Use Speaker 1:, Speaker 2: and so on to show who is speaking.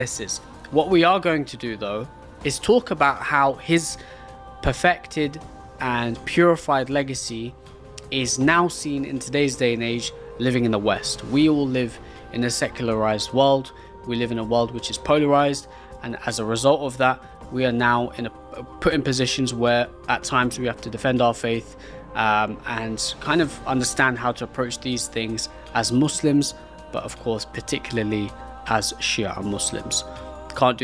Speaker 1: What we are going to do though is talk about how his perfected and purified legacy is now seen in today's day and age living in the West. We all live in a secularized world. We live in a world which is polarized, and as a result of that, we are now put in positions where at times we have to defend our faith and kind of understand how to approach these things as Muslims, but of course particularly as Shia Muslims. Can't do